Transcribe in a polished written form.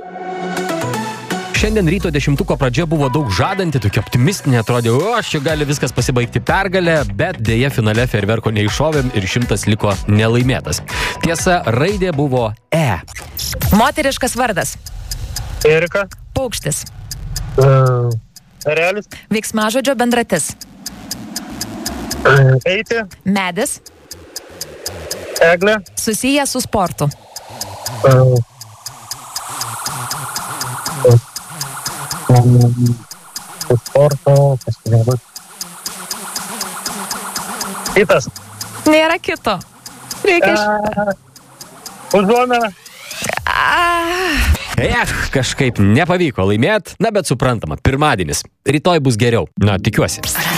Šiandien ryto 10-ko pradžia buvo daug žadanti, tokia optimistinė, atrodė, čia gali viskas pasibaigti pergalę, bet dėja finale fejerverko neiššovėm ir 100 liko nelaimėtas. Tiesa, raidė buvo E. Moteriškas vardas. Erika. Paukštis. Erelis. Veiksmažodžio bendratis. Eiti. Medis. Eglė. Susijęs su sportu. Sporto, pasirinkimas. Kitas. Nėra kito. Reikia Užuomina. Kažkaip nepavyko laimėt, bet suprantama, pirmadienis. Rytoj bus geriau. Tikiuosi.